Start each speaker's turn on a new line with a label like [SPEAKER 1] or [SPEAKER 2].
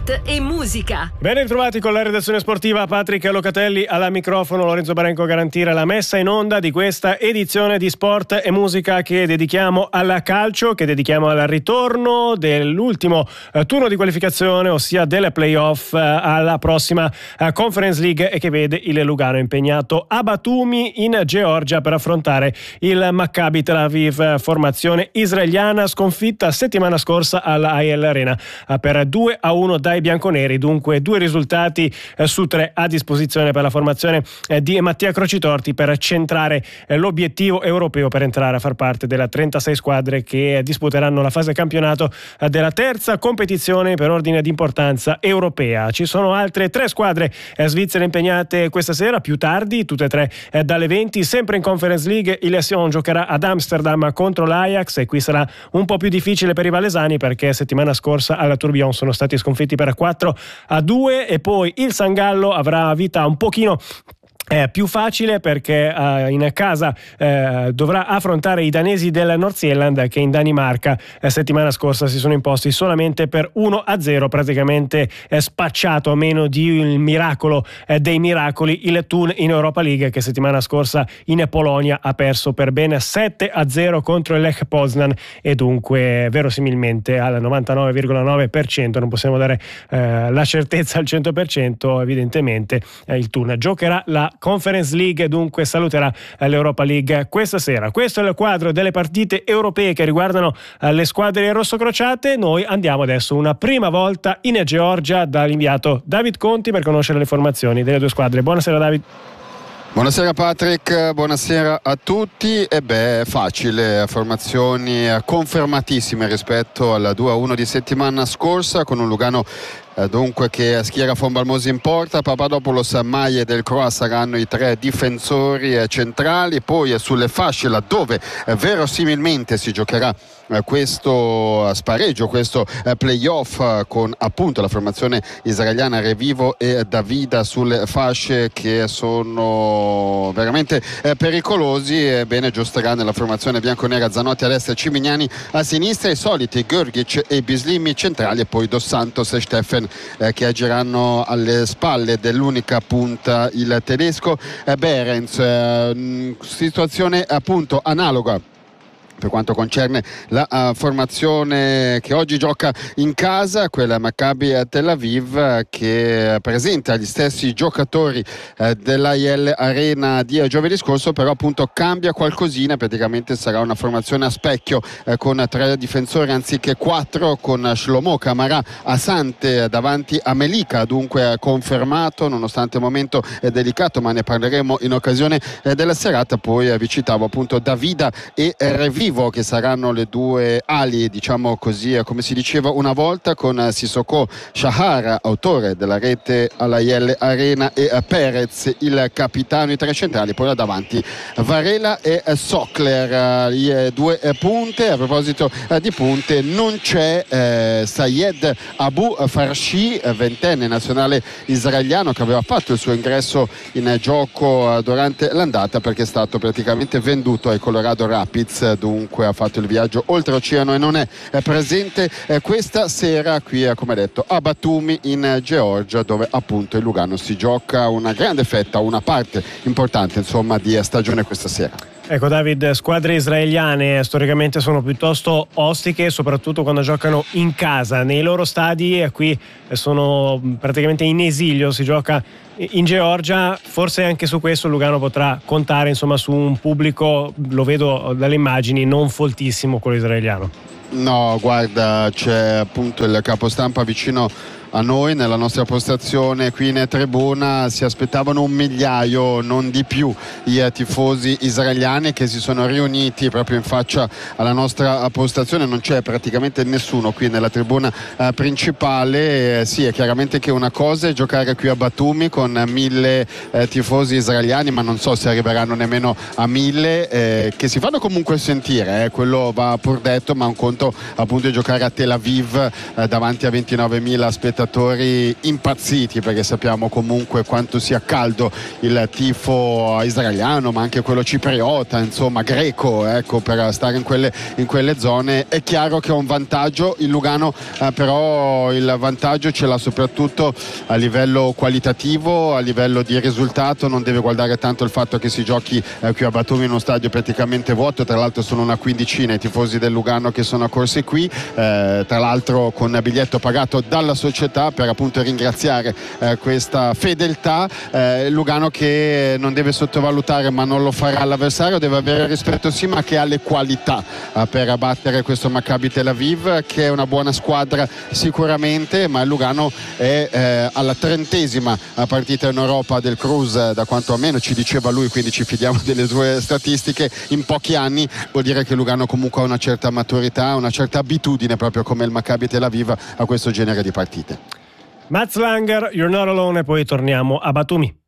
[SPEAKER 1] sport e musica.
[SPEAKER 2] Ben ritrovati con la redazione sportiva. Patrick Locatelli alla microfono, Lorenzo Barenco garantire la messa in onda di questa edizione di Sport e Musica che dedichiamo al calcio, che dedichiamo al ritorno dell'ultimo turno di qualificazione, ossia delle playoff alla prossima Conference League, e che vede il Lugano impegnato a Batumi in Georgia per affrontare il Maccabi Tel Aviv, formazione israeliana sconfitta settimana scorsa alla AEL Arena per 2-1 dai bianconeri. Dunque 2 risultati su 3 a disposizione per la formazione di Mattia Crocitorti per centrare l'obiettivo europeo, per entrare a far parte della 36 squadre che disputeranno la fase campionato della terza competizione per ordine di importanza europea. Ci sono altre 3 squadre svizzere impegnate questa sera, più tardi, tutte e 3 dalle 20, sempre in Conference League. Il Sion giocherà ad Amsterdam contro l'Ajax, e qui sarà un po' più difficile per i valesani perché settimana scorsa alla Tourbillon sono stati sconfitti per 4-2, e poi il San Gallo avrà vita un pochino più facile perché in casa dovrà affrontare i danesi del North Zealand, che in Danimarca settimana scorsa si sono imposti solamente per 1-0, praticamente spacciato, a meno di il miracolo dei miracoli, il Thun in Europa League, che settimana scorsa in Polonia ha perso per ben 7-0 contro il Lech Poznan, e dunque verosimilmente al 99,9%, non possiamo dare la certezza al 100%, evidentemente il Thun giocherà la Conference League, dunque saluterà l'Europa League questa sera. Questo è il quadro delle partite europee che riguardano le squadre rossocrociate. Noi andiamo adesso una prima volta in Georgia dall'inviato David Conti per conoscere le formazioni delle 2 squadre. Buonasera David.
[SPEAKER 3] Buonasera Patrick, buonasera a tutti. Facile, formazioni confermatissime rispetto alla 2-1 di settimana scorsa, con un Lugano dunque che schiera Von Balmosi in porta, Papadopoulos, Maie Del Croix saranno i 3 difensori centrali. Poi sulle fasce, laddove verosimilmente si giocherà questo spareggio, questo playoff, con appunto la formazione israeliana Revivo e Davida sulle fasce, che sono veramente pericolosi. Ebbene, giosterà nella formazione bianconera Zanotti a destra, Cimignani a sinistra, i soliti Görgic e Bislimi centrali, e poi Dos Santos e Steffen che agiranno alle spalle dell'unica punta, il tedesco Behrens. Situazione appunto analoga per quanto concerne la formazione che oggi gioca in casa, quella Maccabi Tel Aviv, che presenta gli stessi giocatori dell'AEL Arena di giovedì scorso, però appunto cambia qualcosina. Praticamente sarà una formazione a specchio con 3 difensori anziché 4, con Shlomo Camara Asante davanti a Melika, dunque confermato nonostante il momento delicato, ma ne parleremo in occasione della serata. Poi vi citavo appunto Davida e Revi, che saranno le 2 ali, diciamo così, come si diceva una volta, con Sissoko Shahar, autore della rete all'AEL Arena, e Perez il capitano, i 3 centrali. Poi là davanti Varela e Sokler, i 2 punte. A proposito di punte, non c'è Sayed Abu Farshi, 20enne nazionale israeliano, che aveva fatto il suo ingresso in gioco durante l'andata perché è stato praticamente venduto ai Colorado Rapids. Dunque ha fatto il viaggio oltreoceano e non è presente questa sera qui, come detto, a Batumi in Georgia, dove appunto il Lugano si gioca una grande fetta, una parte importante insomma di stagione questa sera.
[SPEAKER 2] Ecco David, squadre israeliane storicamente sono piuttosto ostiche, soprattutto quando giocano in casa. Nei loro stadi qui sono praticamente in esilio, si gioca in Georgia. Forse anche su questo Lugano potrà contare insomma su un pubblico, lo vedo dalle immagini, non foltissimo quello israeliano.
[SPEAKER 3] No, guarda, c'è appunto il capostampa vicino a noi nella nostra postazione qui in tribuna. Si aspettavano 1 migliaio, non di più, i tifosi israeliani che si sono riuniti proprio in faccia alla nostra postazione. Non c'è praticamente nessuno qui nella tribuna principale. Sì, è chiaramente che una cosa è giocare qui a Batumi con 1000 tifosi israeliani, ma non so se arriveranno nemmeno a 1000, che si fanno comunque sentire, quello va pur detto, ma un conto appunto è giocare a Tel Aviv davanti a 29.000 spettatori spettatori impazziti, perché sappiamo comunque quanto sia caldo il tifo israeliano, ma anche quello cipriota, insomma greco, ecco, per stare in quelle zone. È chiaro che ha un vantaggio il Lugano, però il vantaggio ce l'ha soprattutto a livello qualitativo, a livello di risultato. Non deve guardare tanto il fatto che si giochi qui a Batumi in uno stadio praticamente vuoto, tra l'altro sono una quindicina i tifosi del Lugano che sono accorsi qui, tra l'altro con biglietto pagato dalla società per appunto ringraziare questa fedeltà. Lugano che non deve sottovalutare, ma non lo farà l'avversario, deve avere rispetto sì, ma che ha le qualità per abbattere questo Maccabi Tel Aviv, che è una buona squadra sicuramente, ma il Lugano è alla 30ª partita in Europa del Cruz, da quanto almeno ci diceva lui, quindi ci fidiamo delle sue statistiche, in pochi anni. Vuol dire che Lugano comunque ha una certa maturità, una certa abitudine, proprio come il Maccabi Tel Aviv, a questo genere di partite.
[SPEAKER 2] Mats Langer, You're Not Alone, e poi torniamo a Batumi.